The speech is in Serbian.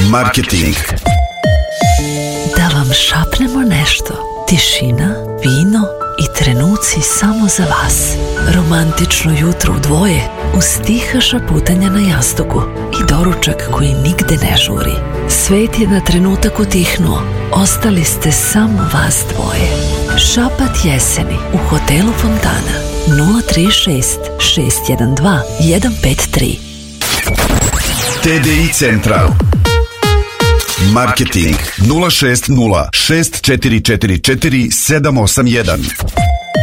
Marketing. Da vam šapnemo nešto. Tišina, vino i trenuci samo za vas. Romantično jutro u dvoje uz tiha šaputanja na jastuku i doručak koji nigde ne žuri. Svet je na trenutak utihnuo. Ostali ste samo vas dvoje. Šapat jeseni u hotelu Fontana. 036 612 153. TDI Central. Marketing 060 6444 781.